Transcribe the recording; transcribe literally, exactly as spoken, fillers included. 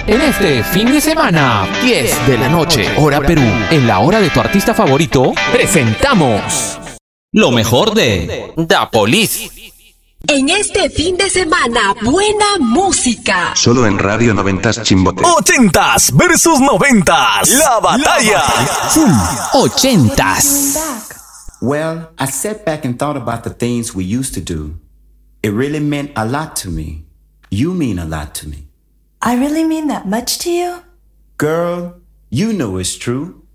En este fin de semana, diez de la noche, hora Perú, en la hora de tu artista favorito, presentamos lo mejor de Da Police. En este fin de semana, buena música. Solo en Radio Noventas Chimbote. Ochentas versus noventas. La batalla. Full ochentas. Well, I sat back and thought about the things we used to do. It really meant a lot to me. You mean a lot to me. I really mean that much to you? Girl, you know it's true.